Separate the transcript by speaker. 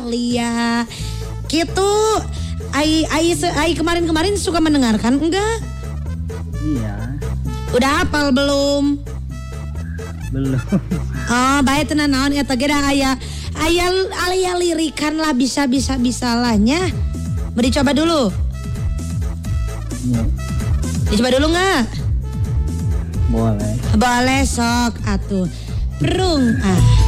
Speaker 1: Lia gitu. Ai kemarin suka mendengarkan enggak?
Speaker 2: Iya.
Speaker 1: Udah hafal belum?
Speaker 2: Belum.
Speaker 1: Oh, baik tenan naon eta ge da aya lirikan lah bisa lahnya. Mau dicoba dulu?
Speaker 2: Ya.
Speaker 1: Dicoba dulu enggak?
Speaker 2: Boleh.
Speaker 1: Boleh sok atuh. Perung ah.